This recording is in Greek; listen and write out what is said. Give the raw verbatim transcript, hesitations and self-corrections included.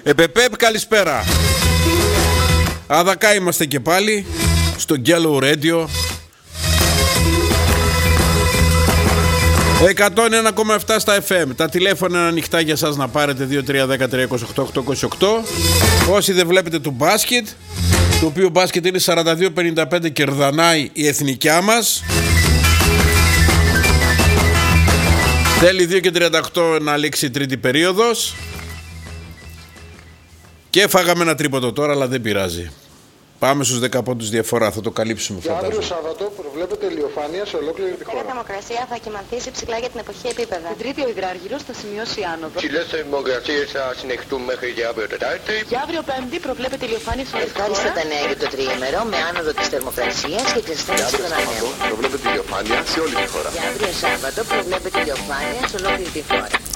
Επεπέπ, καλησπέρα. Αδακά είμαστε και πάλι στο Yellow Radio εκατόν ένα κόμμα επτά στα εφ εμ. Τα τηλέφωνα είναι ανοιχτά για σας να πάρετε δύο τρία ένα τρία είκοσι οκτώ οκτώ είκοσι οκτώ. Όσοι δεν βλέπετε του μπάσκετ, το οποίο μπάσκετ είναι σαράντα δύο πενήντα πέντε, κερδανάει η εθνικιά μας. Θέλει δύο και τριάντα οκτώ να λήξει η τρίτη περίοδος. Και φάγαμε ένα τρίποντο τώρα, αλλά δεν πειράζει. Πάμε στους δέκα πόντους διαφορά, θα το καλύψουμε. Για αύριο Σάββατο προβλέπεται ηλιοφάνεια σε ολόκληρη τη χώρα. Η θερμοκρασία θα κυματίσει ψηλά για την εποχή επίπεδα. Την Τρίτη ο υδράργυρος θα σημειώσει άνοδο. Ψηλές θερμοκρασίες θα συνεχιστούν μέχρι και αύριο Τετάρτη. Για αύριο Πέμπτη προβλέπεται ηλιοφάνεια σε όλη τη χώρα. Ευχάριστα τα νέα για το τριήμερο με άνοδο της θερμοκρασίας και εξασθένηση των ανέμων. Προβλέπεται ηλιοφάνεια σε όλη τη χώρα. Για αύριο Σάββατο προβλέπεται ηλιοφάνεια σε ολόκληρη τη χώρα.